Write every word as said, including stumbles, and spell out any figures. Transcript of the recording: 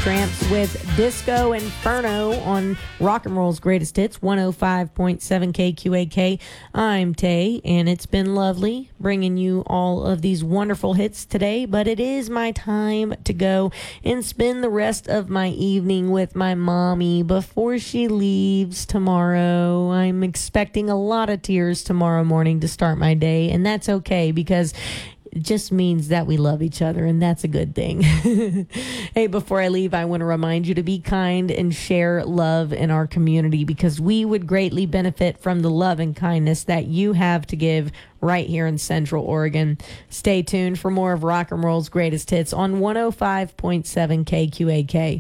Tramps with Disco Inferno on Rock and Roll's Greatest Hits, one oh five point seven K Q A K. I'm Tay, and it's been lovely bringing you all of these wonderful hits today, but it is my time to go and spend the rest of my evening with my mommy before she leaves tomorrow. I'm expecting a lot of tears tomorrow morning to start my day, and that's okay because it just means that we love each other, and that's a good thing. Hey, before I leave, I want to remind you to be kind and share love in our community because we would greatly benefit from the love and kindness that you have to give right here in Central Oregon. Stay tuned for more of Rock and Roll's Greatest Hits on one oh five point seven K Q A K.